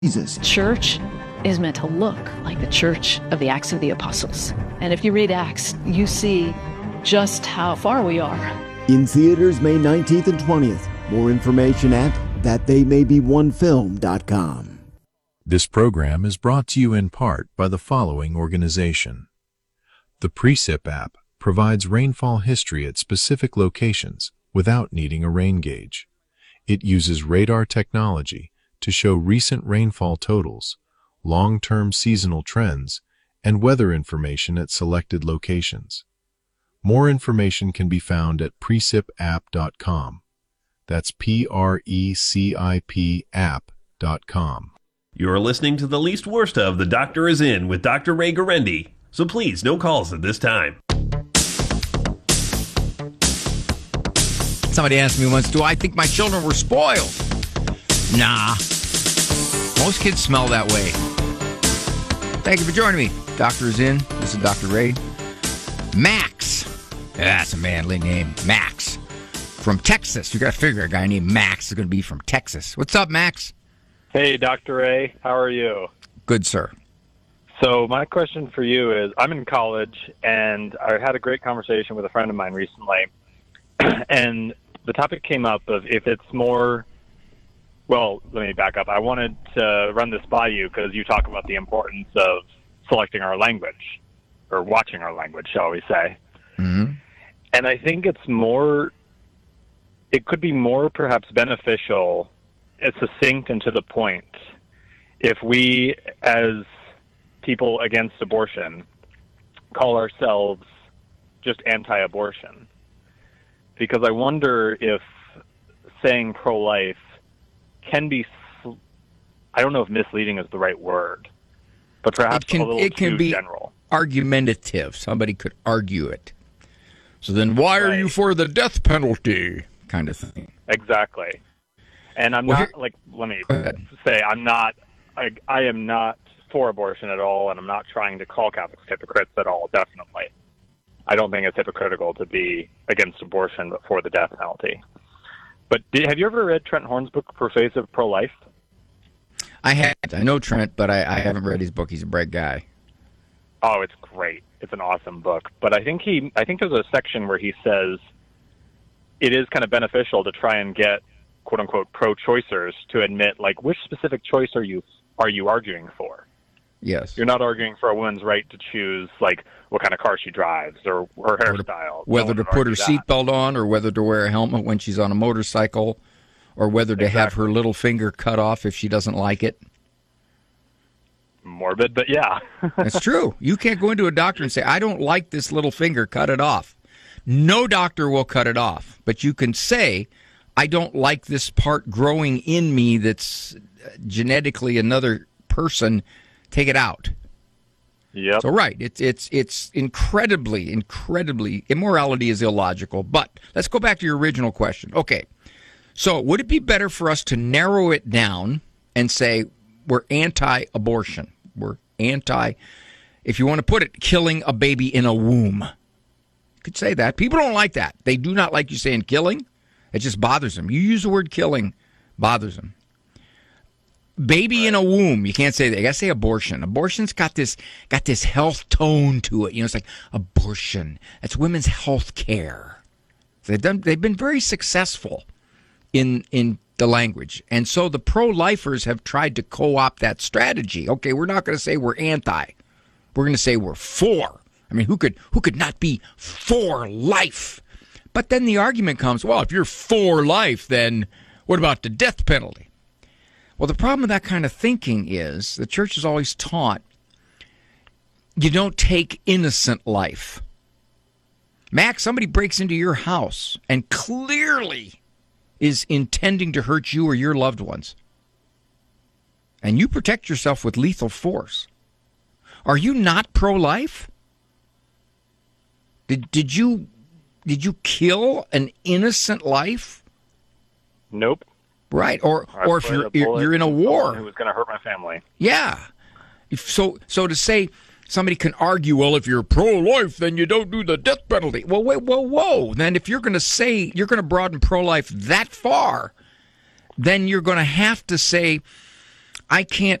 Jesus. Church is meant to look like the church of the Acts of the Apostles. And if you read Acts, you see just how far we are. In theaters May 19th and 20th. More information at thattheymay-be-one-film.com. This program is brought to you in part by the following organization. The Precip app provides rainfall history at specific locations without needing a rain gauge. It uses radar technology to show recent rainfall totals, long-term seasonal trends, and weather information at selected locations. More information can be found at precipapp.com. That's PRECIP app.com. You're listening to The Least Worst of The Doctor Is In with Dr. Ray Guarendi. So please, no calls at this time. Somebody asked me once, do I think my children were spoiled? Nah. Most kids smell that way. Thank you for joining me. Doctor Is In. This is Dr. Ray. Max. That's a manly name. Max. From Texas. You got to figure a guy named Max is going to be from Texas. What's up, Max? Hey, Dr. Ray. How are you? Good, sir. So my question for you is, I'm in college, and I had a great conversation with a friend of mine recently, and the topic came up of if it's more... Well, let me back up. I wanted to run this by you because you talk about the importance of selecting our language, or watching our language, shall we say. Mm-hmm. And I think it could be more perhaps beneficial, it's succinct and to the point, if we, as people against abortion, call ourselves just anti-abortion. Because I wonder if saying pro-life can be, I don't know if misleading is the right word, but perhaps a little too general. Argumentative. Somebody could argue it. So then why are you for the death penalty? Kind of thing. Exactly. And I'm let me say, I am not for abortion at all, and I'm not trying to call Catholics hypocrites at all, definitely. I don't think it's hypocritical to be against abortion but for the death penalty. But have you ever read Trent Horn's book, Persuasive Pro-Life? I haven't. I know Trent, but I haven't read his book. He's a bright guy. Oh, it's great. It's an awesome book. But I think there's a section where he says it is kind of beneficial to try and get, quote-unquote, pro-choicers to admit, like, which specific choice are you arguing for? Yes. You're not arguing for a woman's right to choose, like, what kind of car she drives or her hairstyle. Whether to put her seatbelt on or whether to wear a helmet when she's on a motorcycle or whether to have her little finger cut off if she doesn't like it. Morbid, but yeah. It's true. You can't go into a doctor and say, I don't like this little finger, cut it off. No doctor will cut it off. But you can say, I don't like this part growing in me that's genetically another person, take it out. Yep. So right, it's incredibly, immorality is illogical. But let's go back to your original question. Okay, so would it be better for us to narrow it down and say we're anti-abortion? We're anti, if you want to put it, killing a baby in a womb. You could say that. People don't like that. They do not like you saying killing. It just bothers them. You use the word killing, bothers them. Baby in a womb, you can't say that. You got to say abortion. Abortion's got this health tone to it. You know, it's like abortion. That's women's health care. They've been very successful in the language. And so the pro-lifers have tried to co-opt that strategy. Okay, we're not going to say we're anti. We're going to say we're for. I mean, who could not be for life? But then the argument comes, well, if you're for life, then what about the death penalty? Well, the problem with that kind of thinking is the church has always taught you don't take innocent life. Max, somebody breaks into your house and clearly is intending to hurt you or your loved ones. And you protect yourself with lethal force. Are you not pro-life? Did you kill an innocent life? Nope. Right, or if you're in a war, who was going to hurt my family? Yeah. So to say somebody can argue, well, if you're pro-life, then you don't do the death penalty. Well, whoa. Then if you're going to say you're going to broaden pro-life that far, then you're going to have to say, I can't